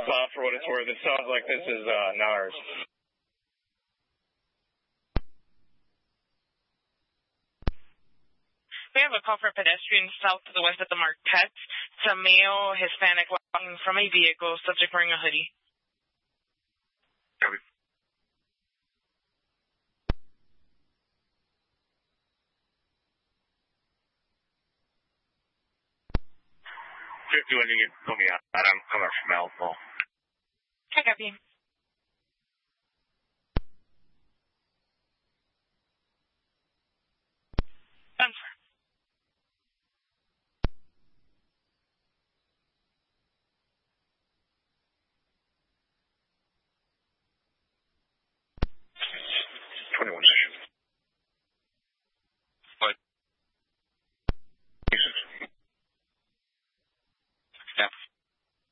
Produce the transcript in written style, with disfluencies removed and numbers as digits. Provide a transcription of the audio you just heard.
For what it's worth, it sounds like this is not ours. We have a call for pedestrians south to the west at the Marquette. It's a male Hispanic walking from a vehicle, subject wearing a hoodie. Copy. 51, you can put me out. I'm coming from Alpha. I copy. Done, sir. Twenty-one.